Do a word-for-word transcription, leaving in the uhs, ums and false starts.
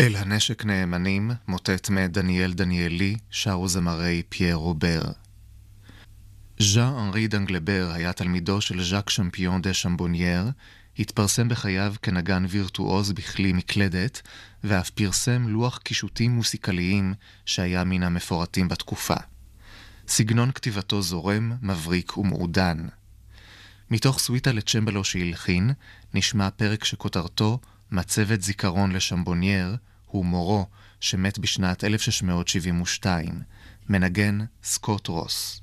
אל הנשק נאמנים, מוטט מדניאל דניאלי, שרו זמרי פייר רובר. ז'אן אנרי דנגלבר היה תלמידו של ז'אק שמפיון דה שמבונייר, התפרסם בחייו כנגן וירטואוז בכלי מקלדת, ואף פרסם לוח קישוטים מוסיקליים שהיה מן המפורטים בתקופה. סגנון כתיבתו זורם, מבריק ומעודן. מתוך סוויטה לצ'מבלו שהלחין, נשמע פרק שכותרתו מצבת זיכרון לשמבונייר, הוא מורו שמת בשנת אלף שש מאות שבעים ושתיים, מנגן סקוט רוס.